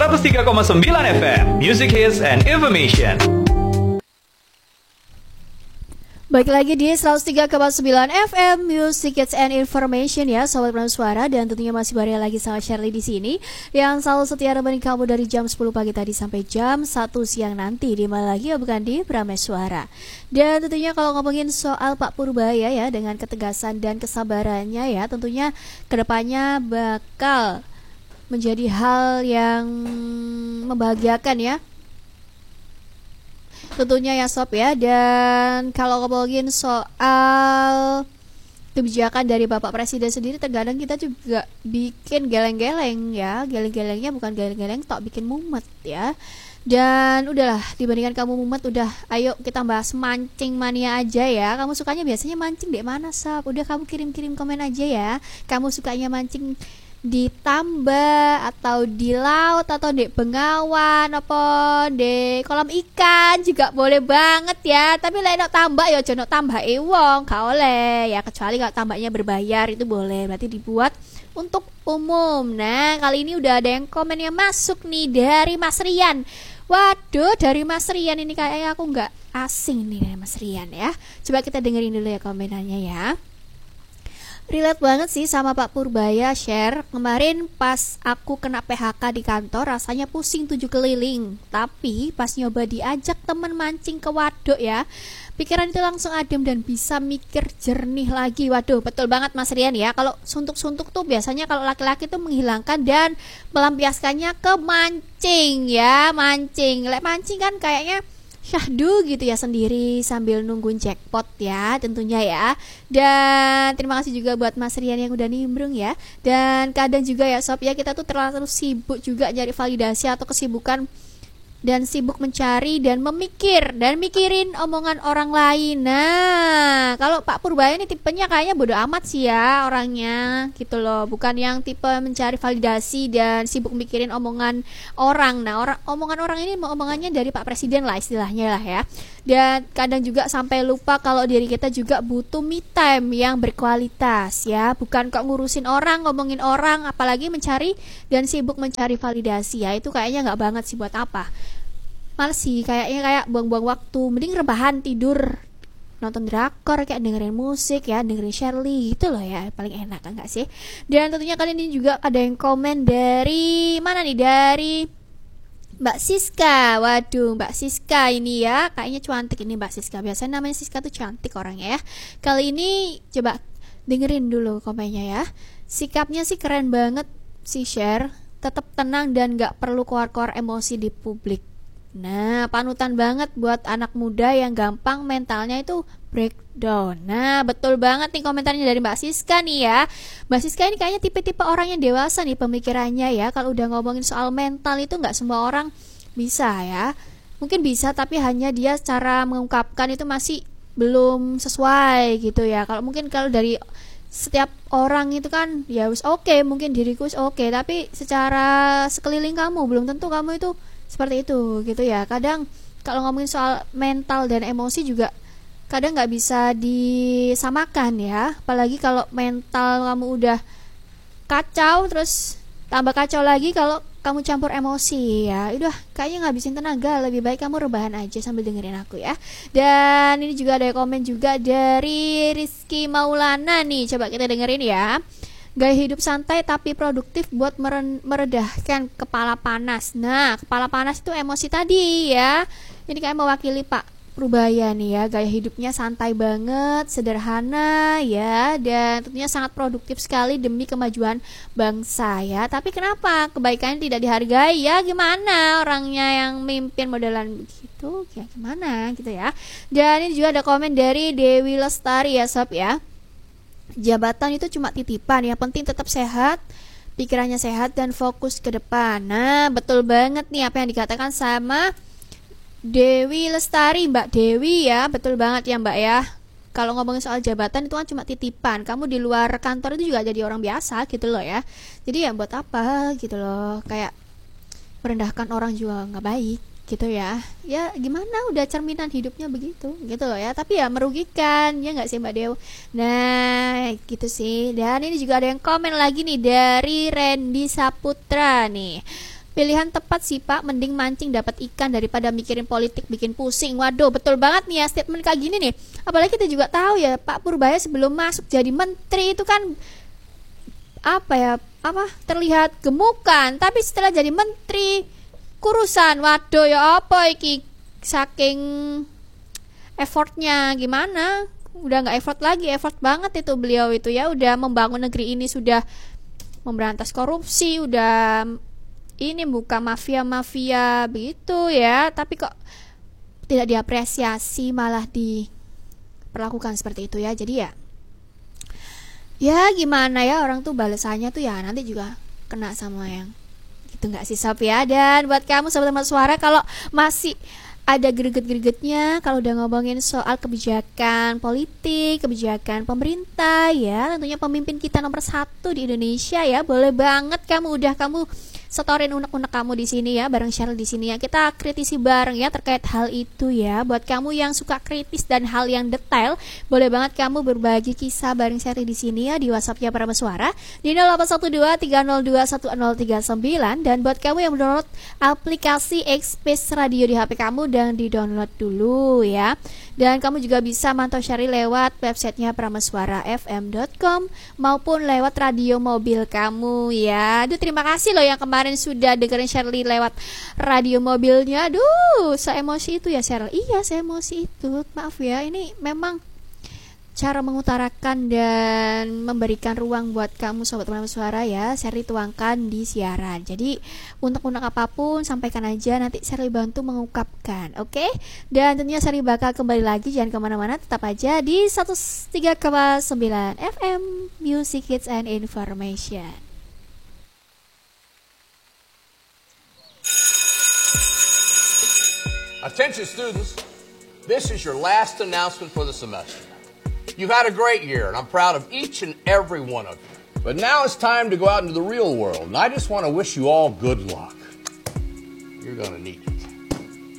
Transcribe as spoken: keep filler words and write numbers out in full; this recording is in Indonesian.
seratus tiga koma sembilan F M, Music Hits and Information. Baik lagi di seratus tiga koma sembilan F M Music Hits and Information ya, Sobat Pelan Suara, dan tentunya masih bareng lagi sama Shirley di sini yang selalu setia menemani kamu dari jam sepuluh pagi tadi sampai jam satu siang nanti, di mana lagi ya bukan di Prames Suara. Dan tentunya kalau ngomongin soal Pak Purbaya ya, dengan ketegasan dan kesabarannya ya, tentunya kedepannya bakal menjadi hal yang membahagiakan ya, tentunya ya Sob ya. Dan kalau ngomongin soal kebijakan dari Bapak Presiden sendiri, terkadang kita juga bikin geleng-geleng ya. Geleng-gelengnya bukan geleng-geleng tok, bikin mumet ya. Dan udahlah, dibandingkan kamu mumet, udah ayo kita bahas mancing mania aja ya. Kamu sukanya biasanya mancing di mana Sob? Udah kamu kirim-kirim komen aja ya. Kamu sukanya mancing di tambak atau di laut atau di Bengawan apa di kolam ikan juga boleh banget ya. Tapi lain tambak ya jono tambak ewong gak oleh ya, kecuali kalau tambaknya berbayar itu boleh, berarti dibuat untuk umum. Nah kali ini udah ada yang komen yang masuk nih dari Mas Rian. Waduh, dari Mas Rian ini kayaknya aku nggak asing nih dari Mas Rian ya. Coba kita dengerin dulu ya komenannya ya. Relate banget sih sama Pak Purbaya, share. Kemarin pas aku kena P H K di kantor, rasanya pusing tujuh keliling. Tapi pas nyoba diajak temen mancing ke waduk ya, pikiran itu langsung adem dan bisa mikir jernih lagi. Waduh, betul banget Mas Rian ya. Kalau suntuk-suntuk tuh biasanya kalau laki-laki tuh menghilangkan dan melampiaskannya ke mancing ya, mancing. Lek mancing kan kayaknya syahdu gitu ya sendiri sambil nungguin jackpot ya tentunya ya. Dan terima kasih juga buat Mas Rian yang udah nimbrung ya. Dan kadang juga ya Sob ya, kita tuh terlalu sibuk juga nyari validasi atau kesibukan dan sibuk mencari dan memikir dan mikirin omongan orang lain. Nah, kalau Pak Purbaya ini tipenya kayaknya bodo amat sih ya orangnya gitu loh. Bukan yang tipe mencari validasi dan sibuk mikirin omongan orang. Nah, orang omongan orang ini omongannya dari Pak Presiden lah istilahnya lah ya. Dan kadang juga sampai lupa kalau diri kita juga butuh me time yang berkualitas ya. Bukan kok ngurusin orang, ngomongin orang, apalagi mencari dan sibuk mencari validasi ya. Itu kayaknya nggak banget sih, buat apa? Males sih, kayaknya kayak buang-buang waktu. Mending rebahan, tidur, nonton drakor, kayak dengerin musik ya, dengerin Shirley gitu loh ya, paling enak kan gak sih? Dan tentunya kali ini juga ada yang komen dari mana nih? Dari Mbak Siska. Waduh, Mbak Siska ini ya, kayaknya cantik ini Mbak Siska. Biasanya namanya Siska tuh cantik orangnya ya. Kali ini coba dengerin dulu komennya ya. Sikapnya sih keren banget sih, share. Tetap tenang dan gak perlu keluar-keluar emosi di publik. Nah, panutan banget buat anak muda yang gampang mentalnya itu breakdown. Nah, betul banget nih komentarnya dari Mbak Siska nih ya. Mbak Siska ini kayaknya tipe-tipe orang yang dewasa nih pemikirannya ya. Kalau udah ngomongin soal mental itu nggak semua orang bisa ya. Mungkin bisa, tapi hanya dia cara mengungkapkan itu masih belum sesuai gitu ya. Kalau mungkin kalau dari setiap orang itu kan ya wis oke, okay, mungkin diriku wis oke, okay, tapi secara sekeliling kamu belum tentu kamu itu seperti itu gitu ya. Kadang kalau ngomongin soal mental dan emosi juga kadang nggak bisa disamakan ya. Apalagi kalau mental kamu udah kacau, terus tambah kacau lagi kalau kamu campur emosi ya. Udah kayaknya ngabisin tenaga. Lebih baik kamu rebahan aja sambil dengerin aku ya. Dan ini juga ada komen juga dari Rizky Maulana nih. Coba kita dengerin ya. Gaya hidup santai tapi produktif buat meredahkan kepala panas. Nah, kepala panas itu emosi tadi ya. Ini kayak mewakili Pak Purbaya nih ya. Gaya hidupnya santai banget, sederhana ya, dan tentunya sangat produktif sekali demi kemajuan bangsa ya. Tapi kenapa kebaikannya tidak dihargai ya? Gimana orangnya yang mimpin modelan begitu? Ya gimana gitu ya. Dan ini juga ada komen dari Dewi Lestari ya Sob ya. Jabatan itu cuma titipan, yang penting tetap sehat, pikirannya sehat dan fokus ke depan. Nah, betul banget nih apa yang dikatakan sama Dewi Lestari, Mbak Dewi ya. Betul banget ya Mbak ya. Kalau ngomongin soal jabatan itu kan cuma titipan. Kamu di luar kantor itu juga jadi orang biasa gitu loh ya. Jadi ya buat apa gitu loh. Kayak merendahkan orang juga nggak baik gitu ya. Ya gimana, udah cerminan hidupnya begitu gitu loh ya. Tapi ya merugikan ya nggak sih Mbak Dew. Nah gitu sih. Dan ini juga ada yang komen lagi nih dari Randy Saputra nih. Pilihan tepat sih Pak, mending mancing dapat ikan daripada mikirin politik bikin pusing. Waduh, betul banget nih ya statement kayak gini nih. Apalagi kita juga tahu ya Pak Purbaya sebelum masuk jadi menteri itu kan apa ya, apa terlihat gemukan, tapi setelah jadi menteri kurusan. Waduh ya apa iki, saking effortnya gimana, udah nggak effort lagi, effort banget itu beliau itu ya, udah membangun negeri ini, sudah memberantas korupsi, udah ini buka mafia-mafia begitu ya, tapi kok tidak diapresiasi, malah diperlakukan seperti itu ya. Jadi ya ya gimana ya, orang tuh balasannya tuh ya nanti juga kena sama yang gitu, nggak sih Sob ya. Dan buat kamu sobat-sobat suara, kalau masih ada greget-gregetnya kalau udah ngomongin soal kebijakan politik, kebijakan pemerintah ya, tentunya pemimpin kita nomor satu di Indonesia ya, boleh banget kamu udah kamu setorin unek-unek kamu di sini ya, bareng Cheryl di sini ya. Kita kritisi bareng ya terkait hal itu ya. Buat kamu yang suka kritis dan hal yang detail, boleh banget kamu berbagi kisah bareng Cheryl di sini ya, di WhatsApp-nya Para Suara di nol delapan satu dua tiga nol dua satu nol tiga sembilan. Dan buat kamu yang mendownload aplikasi Express Radio di H P kamu, dan di-download dulu ya. Dan kamu juga bisa mantau Cheryl lewat websitenya prameswara f m dot com maupun lewat radio mobil kamu ya. Aduh, terima kasih loh yang kemarin sudah dengerin Shirley lewat radio mobilnya. Aduh, saya emosi itu ya Cheryl. Iya, saya emosi itu. Maaf ya, ini memang cara mengutarakan dan memberikan ruang buat kamu sobat Para Suara ya, Shirley tuangkan di siaran. Jadi unek-unek apapun sampaikan aja, nanti Shirley bantu mengungkapkan, oke? Okay? Dan tentunya Shirley bakal kembali lagi, jangan kemana-mana, tetap aja di seratus tiga koma sembilan F M Music Hits and Information. Attention students, this is your last announcement for the semester. You've had a great year, and I'm proud of each and every one of you. But now it's time to go out into the real world, and I just want to wish you all good luck. You're going to need it.